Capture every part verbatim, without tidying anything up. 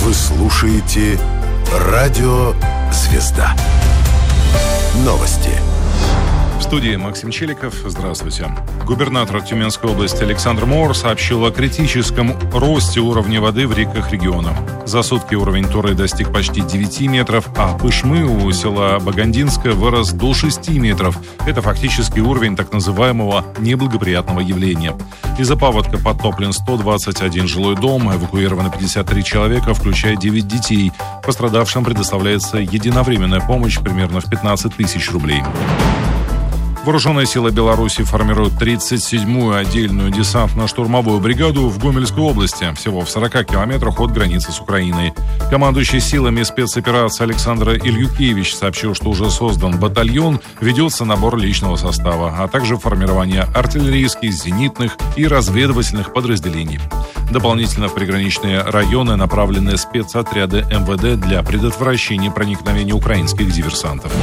Вы слушаете «Радио Звезда». Новости. В студии Максим Челиков. Здравствуйте. Губернатор Тюменской области Александр Моор сообщил о критическом росте уровня воды в реках региона. За сутки уровень Туры достиг почти девяти метров, а Пышмы у села Багандинское вырос до шести метров. Это фактически уровень так называемого неблагоприятного явления. Из-за паводка подтоплен сто двадцать один жилой дом, эвакуировано пятьдесят три человека, включая девять детей. Пострадавшим предоставляется единовременная помощь примерно в пятнадцать тысяч рублей. Вооруженные силы Беларуси формируют тридцать седьмую отдельную десантно-штурмовую бригаду в Гомельской области, всего в сорока километрах от границы с Украиной. Командующий силами спецоперации Александр Ильюкевич сообщил, что уже создан батальон, ведется набор личного состава, а также формирование артиллерийских, зенитных и разведывательных подразделений. Дополнительно в приграничные районы направлены спецотряды эм вэ дэ для предотвращения проникновения украинских диверсантов.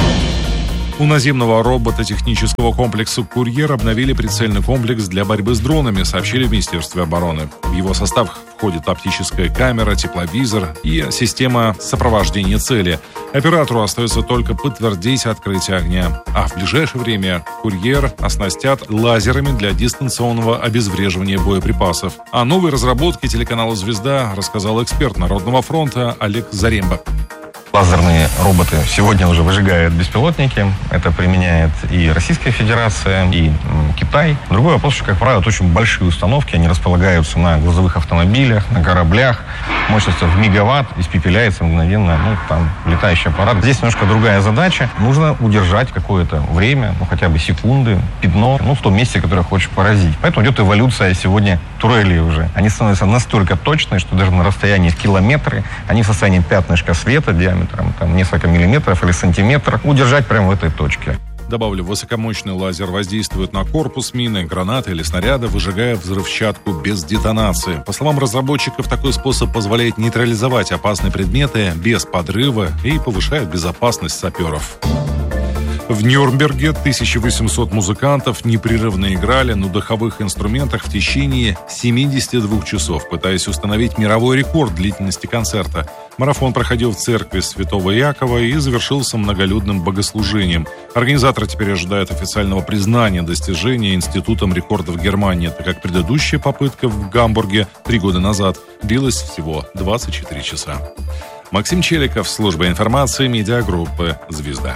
У наземного робототехнического комплекса «Курьер» обновили прицельный комплекс для борьбы с дронами, сообщили в Министерстве обороны. В его состав входит оптическая камера, тепловизор и система сопровождения цели. Оператору остается только подтвердить открытие огня. А в ближайшее время «Курьер» оснастят лазерами для дистанционного обезвреживания боеприпасов. О новой разработке телеканала «Звезда» рассказал эксперт Народного фронта Олег Заремба. Лазерные роботы сегодня уже выжигают беспилотники. Это применяет и Российская Федерация, и Китай. Другой вопрос, что, как правило, это очень большие установки. Они располагаются на грузовых автомобилях, на кораблях. Мощность в мегаватт, испепеляется мгновенно, ну, там, летающий аппарат. Здесь немножко другая задача. Нужно удержать какое-то время, ну, хотя бы секунды, пятно, ну, в том месте, которое хочешь поразить. Поэтому идет эволюция сегодня турелей уже. Они становятся настолько точные, что даже на расстоянии в километры они в состоянии пятнышка света диаметром, там, несколько миллиметров или сантиметров, удержать прямо в этой точке. Добавлю, высокомощный лазер воздействует на корпус мины, гранаты или снаряда, выжигая взрывчатку без детонации. По словам разработчиков, такой способ позволяет нейтрализовать опасные предметы без подрыва и повышает безопасность саперов. В Нюрнберге тысяча восемьсот музыкантов непрерывно играли на духовых инструментах в течение семидесяти двух часов, пытаясь установить мировой рекорд длительности концерта. Марафон проходил в церкви Святого Якова и завершился многолюдным богослужением. Организаторы теперь ожидают официального признания достижения Институтом рекордов Германии, так как предыдущая попытка в Гамбурге три года назад длилась всего двадцать четыре часа. Максим Челиков, служба информации, медиагруппы «Звезда».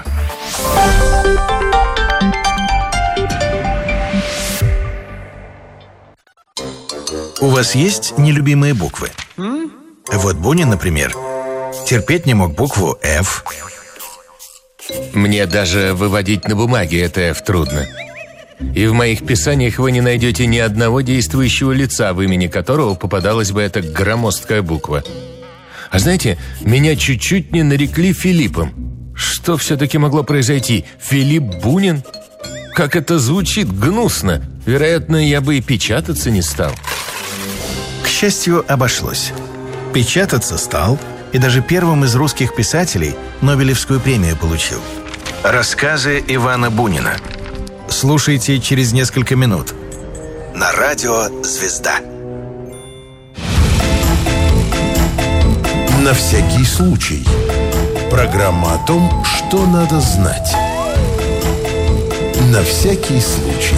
У вас есть нелюбимые буквы? Вот Бунин, например, терпеть не мог букву «Ф». Мне даже выводить на бумаге это «Ф» трудно. И в моих писаниях вы не найдете ни одного действующего лица, в имени которого попадалась бы эта громоздкая буква. А знаете, меня чуть-чуть не нарекли Филиппом. Что все-таки могло произойти? Филипп Бунин? Как это звучит гнусно. Вероятно, я бы и печататься не стал. К счастью, обошлось. Печататься стал, и даже первым из русских писателей Нобелевскую премию получил. Рассказы Ивана Бунина. Слушайте через несколько минут. На радио «Звезда». На всякий случай. Программа о том, что надо знать. На всякий случай.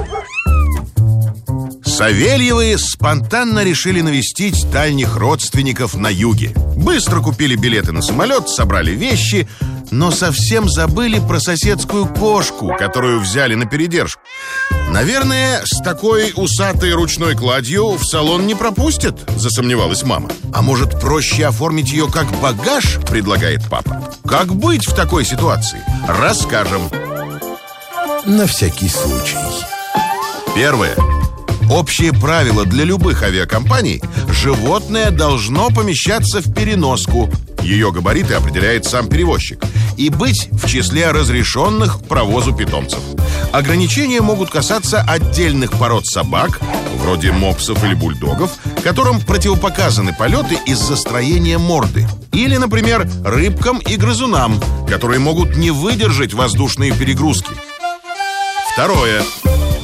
Савельевы спонтанно решили навестить дальних родственников на юге. Быстро купили билеты на самолет, собрали вещи, но совсем забыли про соседскую кошку, которую взяли на передержку. Наверное, с такой усатой ручной кладью в салон не пропустят, засомневалась мама. А может, проще оформить ее как багаж, предлагает папа. Как быть в такой ситуации? Расскажем. На всякий случай. Первое. Общее правило для любых авиакомпаний – животное должно помещаться в переноску. Ее габариты определяет сам перевозчик. И быть в числе разрешенных к провозу питомцев. Ограничения могут касаться отдельных пород собак, вроде мопсов или бульдогов, которым противопоказаны полеты из-за строения морды. Или, например, рыбкам и грызунам, которые могут не выдержать воздушные перегрузки. Второе.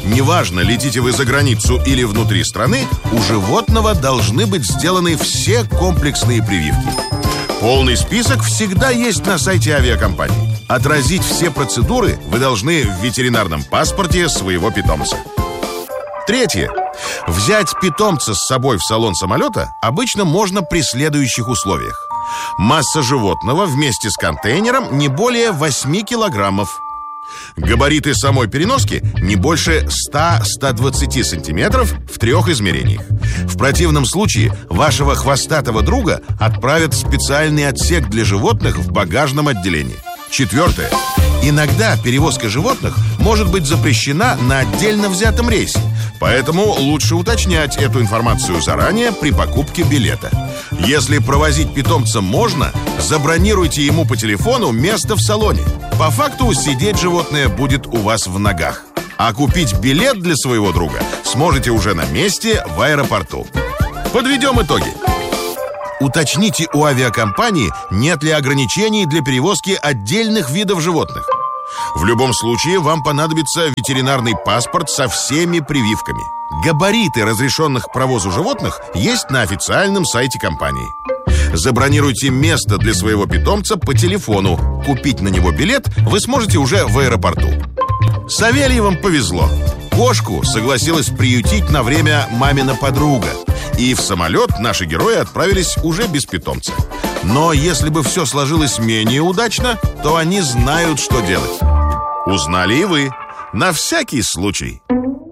Неважно, летите вы за границу или внутри страны, у животного должны быть сделаны все комплексные прививки. Полный список всегда есть на сайте авиакомпании. Отразить все процедуры вы должны в ветеринарном паспорте своего питомца. Третье. Взять питомца с собой в салон самолета обычно можно при следующих условиях. Масса животного вместе с контейнером не более восемь килограммов. Габариты самой переноски не больше сто - сто двадцать сантиметров в трех измерениях. В противном случае вашего хвостатого друга отправят в специальный отсек для животных в багажном отделении. Четвертое. Иногда перевозка животных может быть запрещена на отдельно взятом рейсе. Поэтому лучше уточнять эту информацию заранее при покупке билета. Если провозить питомца можно, забронируйте ему по телефону место в салоне. По факту сидеть животное будет у вас в ногах. А купить билет для своего друга сможете уже на месте в аэропорту. Подведем итоги. Уточните у авиакомпании, нет ли ограничений для перевозки отдельных видов животных. В любом случае, вам понадобится ветеринарный паспорт со всеми прививками. Габариты разрешенных к провозу животных есть на официальном сайте компании. Забронируйте место для своего питомца по телефону. Купить на него билет вы сможете уже в аэропорту. Савельевым повезло. Кошку согласилась приютить на время мамина подруга. И в самолет наши герои отправились уже без питомца. Но если бы все сложилось менее удачно, то они знают, что делать. Узнали и вы. На всякий случай.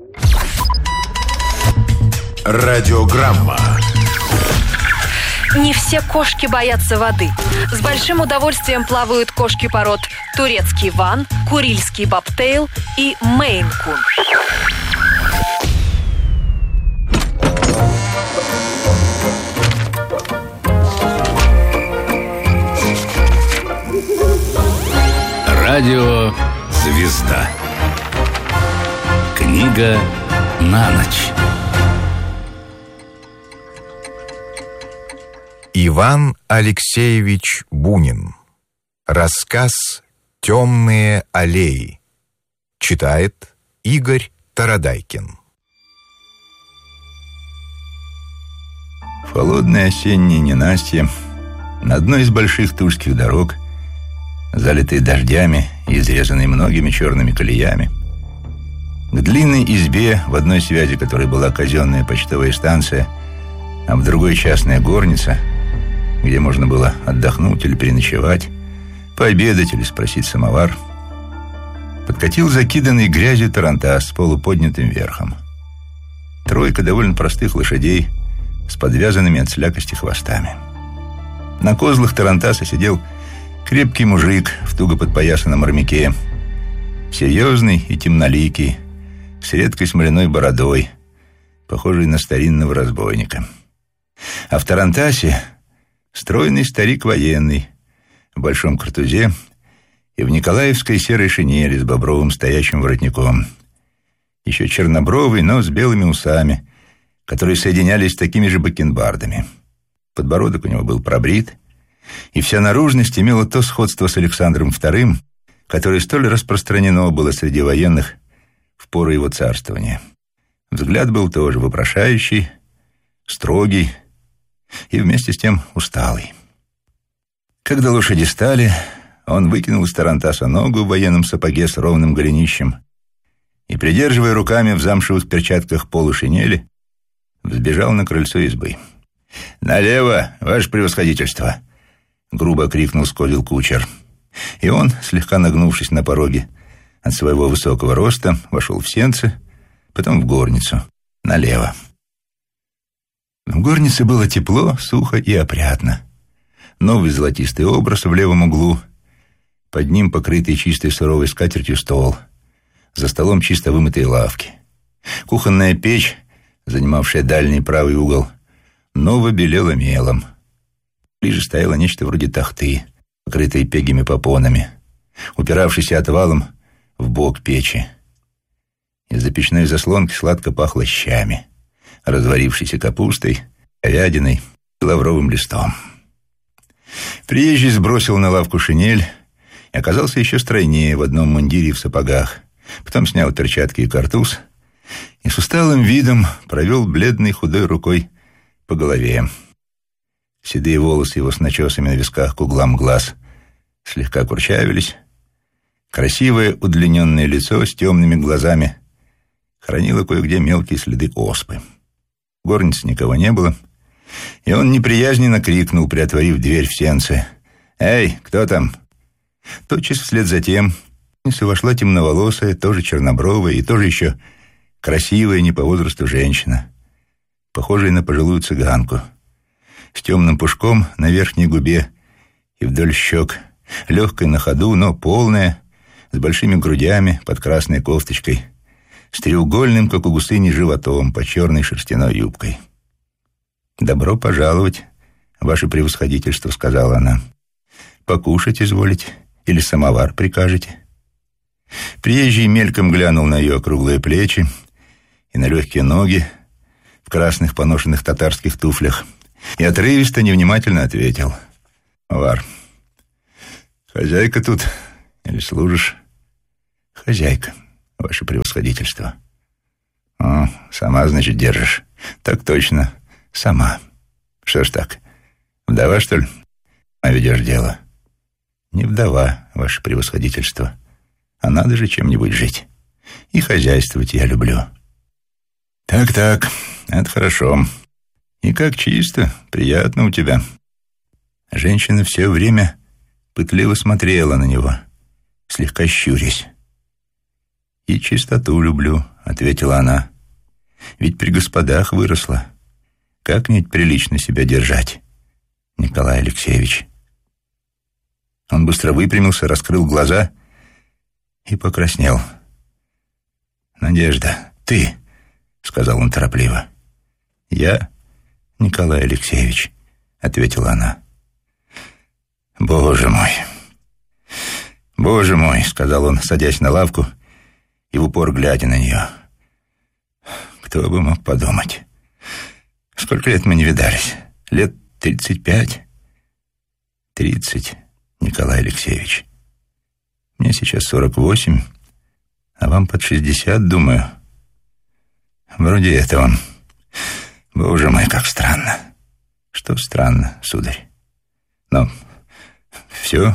Радиограмма. Не все кошки боятся воды. С большим удовольствием плавают кошки пород турецкий ван, курильский бобтейл и мейн-кун. Радио «Звезда». Книга на ночь. Иван Алексеевич Бунин. Рассказ «Темные аллеи». Читает Игорь Тарадайкин. В холодное осеннее ненастье на одной из больших тульских дорог, залитой дождями и изрезанной многими черными колеями, к длинной избе, в одной связи которой была казенная почтовая станция, а в другой частная горница, где можно было отдохнуть или переночевать, пообедать или спросить самовар, подкатил закиданный грязью тарантас с полуподнятым верхом. Тройка довольно простых лошадей с подвязанными от слякости хвостами. На козлах тарантаса сидел крепкий мужик в туго подпоясанном армяке, серьезный и темноликий, с редкой смоляной бородой, похожий на старинного разбойника. А в тарантасе стройный старик военный, в большом картузе и в николаевской серой шинели с бобровым стоячим воротником. Еще чернобровый, но с белыми усами, которые соединялись с такими же бакенбардами. Подбородок у него был пробрит, и вся наружность имела то сходство с Александром вторым, которое столь распространено было среди военных в пору его царствования. Взгляд был тоже вопрошающий, строгий и вместе с тем усталый. Когда лошади стали, он выкинул из тарантаса ногу в военном сапоге с ровным голенищем и, придерживая руками в замшевых перчатках полушинели, взбежал на крыльцо избы. «Налево, ваше превосходительство!» — грубо крикнул с козел кучер. И он, слегка нагнувшись на пороге от своего высокого роста, вошел в сенцы, потом в горницу, налево. В горнице было тепло, сухо и опрятно. Новый золотистый образ в левом углу, под ним покрытый чистой суровой скатертью стол, за столом чисто вымытые лавки. Кухонная печь, занимавшая дальний правый угол, ново белела мелом. Ближе стояло нечто вроде тахты, покрытой пегими попонами, упиравшейся отвалом в бок печи. Из-за печной заслонки сладко пахло щами, разварившейся капустой, говядиной и лавровым листом. Приезжий сбросил на лавку шинель и оказался еще стройнее в одном мундире и в сапогах. Потом снял перчатки и картуз, и с усталым видом провел бледной худой рукой по голове. Седые волосы его с начесами на висках к углам глаз слегка курчавились. Красивое удлиненное лицо с темными глазами хранило кое-где мелкие следы оспы. В горнице никого не было, и он неприязненно крикнул, приотворив дверь в сенце: «Эй, кто там?» Тотчас вслед за тем вошла темноволосая, тоже чернобровая и тоже еще красивая не по возрасту женщина, похожая на пожилую цыганку, с темным пушком на верхней губе и вдоль щек, легкой на ходу, но полная, с большими грудями под красной кофточкой, с треугольным, как у гусыни, животом под черной шерстяной юбкой. «Добро пожаловать, ваше превосходительство», — сказала она. «Покушать изволите или самовар прикажете?» Приезжий мельком глянул на ее округлые плечи и на легкие ноги в красных поношенных татарских туфлях и отрывисто, невнимательно ответил: «Вар, хозяйка тут или служишь?» «Хозяйка, ваше превосходительство». «О, сама, значит, держишь?» «Так точно, сама». «Что ж так, вдова, что ли, а ведешь дело?» «Не вдова, ваше превосходительство, а надо же чем-нибудь жить. И хозяйствовать я люблю». «Так-так, это хорошо. И как чисто, приятно у тебя». Женщина все время пытливо смотрела на него, слегка щурясь. «И чистоту люблю», — ответила она. «Ведь при господах выросла. Как-нибудь прилично себя держать, Николай Алексеевич». Он быстро выпрямился, раскрыл глаза и покраснел. «Надежда, ты», — сказал он торопливо. «Я, Николай Алексеевич», — ответила она. «Боже мой, боже мой», — сказал он, садясь на лавку и в упор глядя на нее. «Кто бы мог подумать? Сколько лет мы не видались? Лет тридцать пять?» «Тридцать, Николай Алексеевич. Мне сейчас сорок восемь, а вам под шестьдесят, думаю. Вроде это он. Боже мой, как странно». «Что странно, сударь?» «Но все,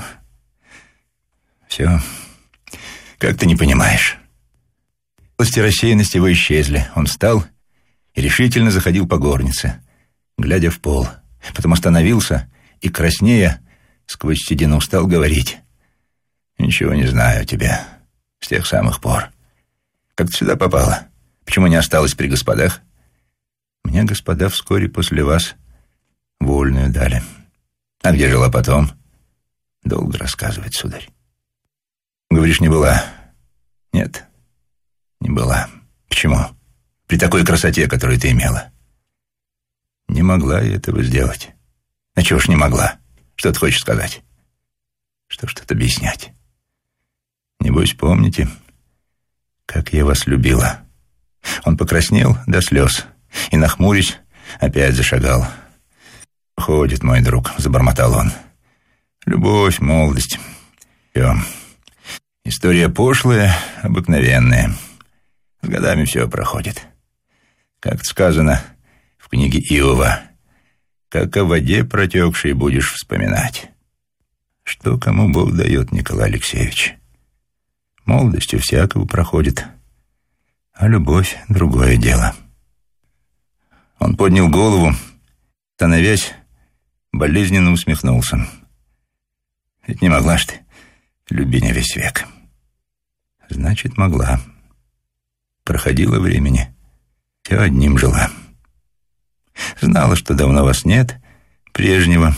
все, как ты не понимаешь». Области рассеянности его исчезли. Он встал и решительно заходил по горнице, глядя в пол. Потом остановился и, краснея, сквозь седину стал говорить: «Ничего не знаю о тебе с тех самых пор. Как ты сюда попала? Почему не осталась при господах?» «Мне господа вскоре после вас вольную дали». «А где жила потом?» «Долго рассказывать, сударь». «Говоришь, не была?» «Нет, не была. Почему? При такой красоте, которую ты имела». «Не могла я этого сделать». «А чего ж не могла? Что ты хочешь сказать?» «Что ж тут объяснять? Небось, помните, как я вас любила». Он покраснел до слез и, нахмурясь, опять зашагал. «Ходит мой друг», — забормотал он. «Любовь, молодость. Все. История пошлая, обыкновенная. С годами все проходит. Как сказано в книге Иова: как о воде протекшей будешь вспоминать». Что кому Бог дает, Николай Алексеевич? Молодость у всякого проходит, а любовь — другое дело. Он поднял голову, становясь, болезненно усмехнулся. «Ведь не могла ж ты, люби не весь век». «Значит, могла. Проходило времени, все одним жила. Знала, что давно вас нет, прежнего,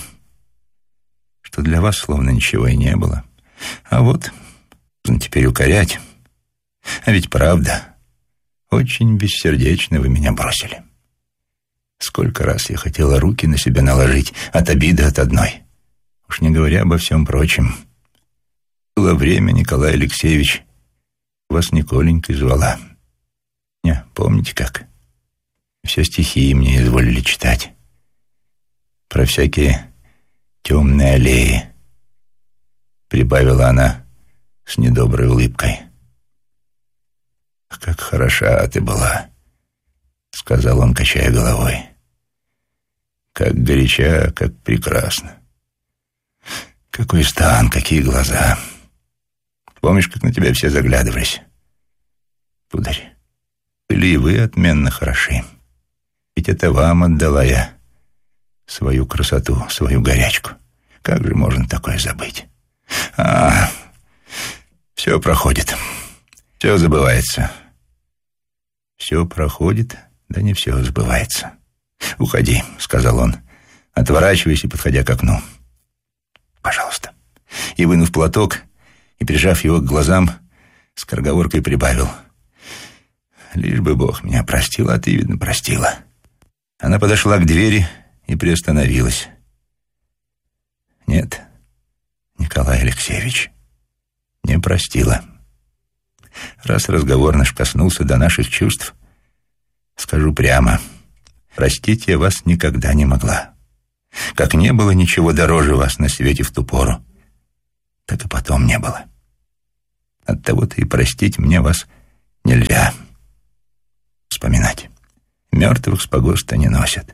что для вас словно ничего и не было. А вот теперь укорять. А ведь правда, очень бессердечно вы меня бросили. Сколько раз я хотела руки на себя наложить от обиды от одной, уж не говоря обо всем прочем. Было время, Николай Алексеевич, вас Николенькой звала. Не, помните как? Все стихи мне изволили читать. Про всякие темные аллеи, прибавила она с недоброй улыбкой. Как хороша ты была, сказал он, качая головой. Как горяча, как прекрасно. Какой стан, какие глаза. Помнишь, как на тебя все заглядывались? Сударь, были и вы отменно хороши. Ведь это вам отдала я свою красоту, свою горячку. Как же можно такое забыть? А, все проходит, все забывается. Все проходит, да не все забывается. «Уходи», — сказал он, отворачиваясь и подходя к окну. «Пожалуйста». И, вынув платок и прижав его к глазам, скороговоркой прибавил: «Лишь бы Бог меня простил, а ты, видно, простила». Она подошла к двери и приостановилась. «Нет, Николай Алексеевич, не простила. Раз разговор наш коснулся до наших чувств, скажу прямо, простить я вас никогда не могла. Как не было ничего дороже вас на свете в ту пору, так и потом не было. Оттого-то и простить мне вас нельзя. Вспоминать. Мертвых с погоста не носят.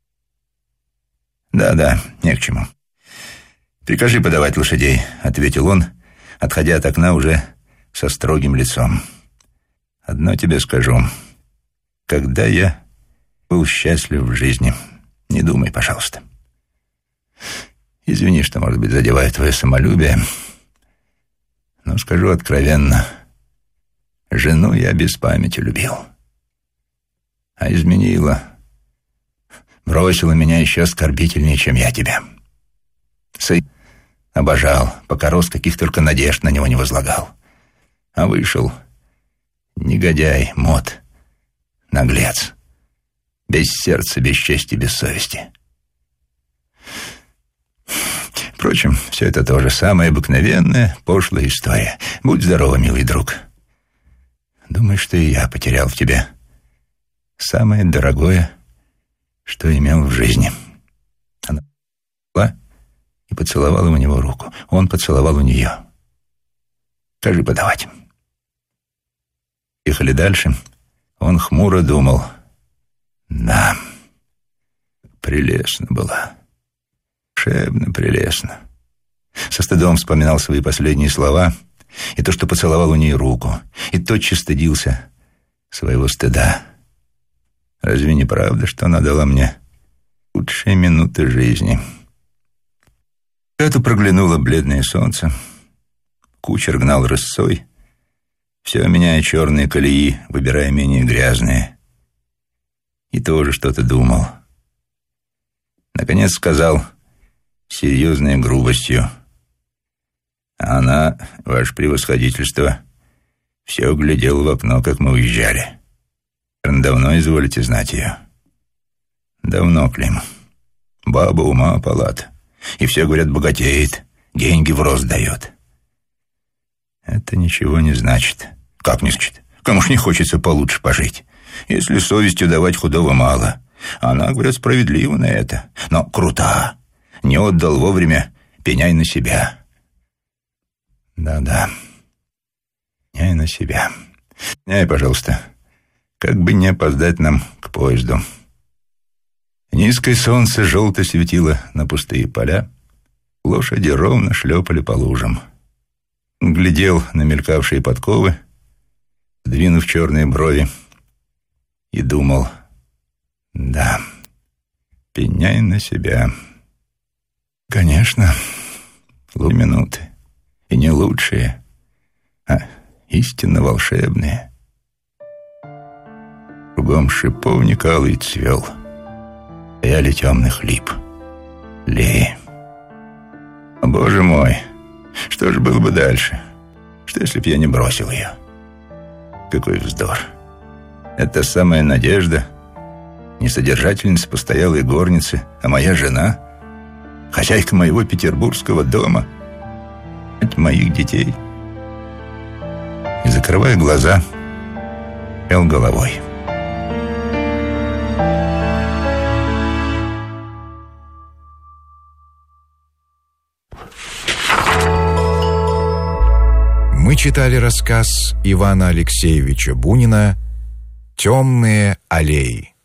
Да-да, не к чему. Прикажи подавать лошадей», — ответил он, отходя от окна уже со строгим лицом. «Одно тебе скажу. Когда я был счастлив в жизни, не думай, пожалуйста. Извини, что, может быть, задеваю твое самолюбие, но скажу откровенно, жену я без памяти любил. А изменила, бросила меня еще оскорбительнее, чем я тебя. Сын обожал, пока рос, каких только надежд на него не возлагал. А вышел негодяй, мот, наглец, без сердца, без чести, без совести. Впрочем, все это тоже самая обыкновенная, пошлая история. Будь здоров, милый друг. Думаю, что и я потерял в тебе самое дорогое, что имел в жизни». Она была и поцеловала у него руку. Он поцеловал у нее. «Скажи подавать». Ехали дальше. Он хмуро думал. Да, прелестно была. Шебно прелестно. Со стыдом вспоминал свои последние слова и то, что поцеловал у нее руку, и тотчас стыдился своего стыда. Разве не правда, что она дала мне лучшие минуты жизни? Это проглянуло бледное солнце. Кучер гнал рысцой, все меняя черные колеи, выбирая менее грязные. И тоже что-то думал. Наконец сказал с серьезной грубостью: «А она, ваше превосходительство, все глядела в окно, как мы уезжали. Давно изволите знать ее?» «Давно, Клим. Баба ума палата. И все, говорят, богатеет, деньги в рост дает». «Это ничего не значит». «Как не значит? Кому ж не хочется получше пожить? Если совестью давать худого мало. Она, говорят, справедлива на это. Но крута. Не отдал вовремя, пеняй на себя». «Да-да, пеняй на себя. Пеняй, пожалуйста, как бы не опоздать нам к поезду». Низкое солнце желто светило на пустые поля. Лошади ровно шлепали по лужам. Он глядел на мелькавшие подковы, сдвинув черные брови, и думал: да, пеняй на себя. Конечно, лучшие минуты, и не лучшие, а истинно волшебные. Кругом шиповник алый цвел, стояли темных лип, леи. О, Боже мой, что же было бы дальше? Что, если б я не бросил ее? Какой вздор! Это самая Надежда, не содержательница постоялой горницы, а моя жена, хозяйка моего петербургского дома, мать моих детей. И, закрывая глаза, пел головой. Мы читали рассказ Ивана Алексеевича Бунина «Темные аллеи».